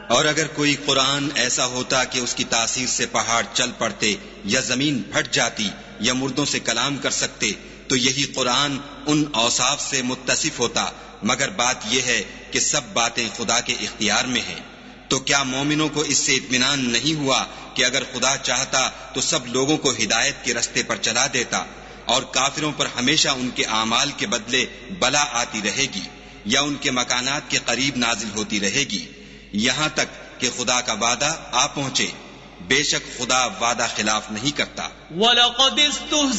और अगर कोई कुरान ऐसा होता कि उसकी तासीर से पहाड़ चल पड़ते या जमीन फट जाती या मुर्दों से कलाम कर सकते तो यही कुरान उन औसाफ से मुत्तसिफ होता, मगर बात यह है कि सब बातें खुदा के इख्तियार में हैं। तो क्या मोमिनों को इससे इत्मीनान नहीं हुआ कि अगर खुदा चाहता तो सब लोगों को हिदायत के रस्ते पर चला देता, और काफिरों पर हमेशा उनके आमाल के बदले बला आती रहेगी या उनके मकानात के करीब नाजिल होती रहेगी, यहाँ तक कि खुदा का वादा आ पहुंचे। बेशक खुदा वादा खिलाफ नहीं करता।